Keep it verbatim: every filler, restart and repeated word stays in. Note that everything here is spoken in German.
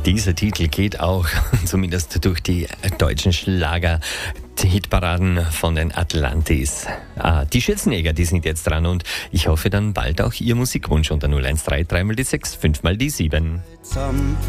Dieser Titel geht auch zumindest durch die deutschen Schlager. Die Hitparaden von den Atlantis. Ah, die Schürzenjäger, die sind jetzt dran und ich hoffe dann bald auch Ihr Musikwunsch unter null eins drei drei mal die sechs, fünf mal die sieben.